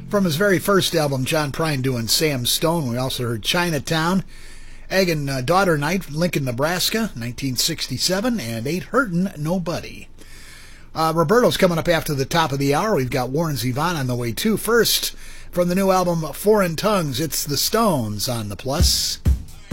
From his very first album, John Prine doing Sam Stone, we also heard Chinatown, Egg and Daughter Night, Lincoln, Nebraska, 1967, and Ain't Hurtin' Nobody. Roberto's coming up after the top of the hour. We've got Warren Zevon on the way, too. First, from the new album Foreign Tongues, it's the Stones on the Plus.